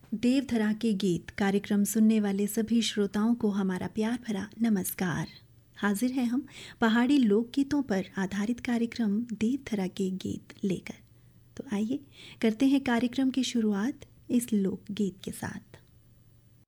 देवधरा के गीत कार्यक्रम सुनने वाले सभी श्रोताओं को हमारा प्यार भरा नमस्कार। हाजिर हैं हम पहाड़ी लोकगीतों पर आधारित कार्यक्रम देवधरा के गीत लेकर। तो आइए करते हैं कार्यक्रम की शुरुआत इस लोकगीत के साथ।